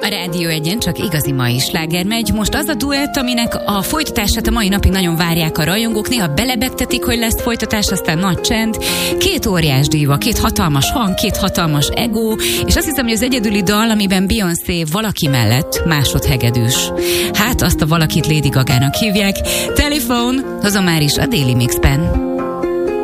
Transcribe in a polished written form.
A Rádió Egyen csak igazi mai sláger megy. Most az a duett, aminek a folytatását a mai napig nagyon várják a rajongók. Néha belebegtetik, hogy lesz folytatás, aztán nagy csend. Két óriás díva, két hatalmas hang, két hatalmas ego, és azt hiszem, hogy az egyedüli dal, amiben Beyoncé valaki mellett másodhegedűs. Hát azt a valakit Lady Gagának hívják. Telephone, hozom már is a Daily Mixben.